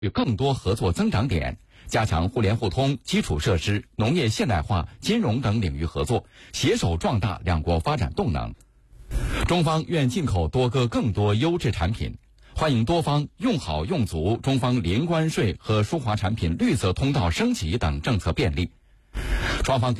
与更多合作增长点，加强互联互通、基础设施、农业现代化、金融等领域合作，携手壮大两国发展动能。中方愿进口多个更多优质产品，欢迎多方用好用足中方零关税和输华产品绿色通道升级等政策便利。双方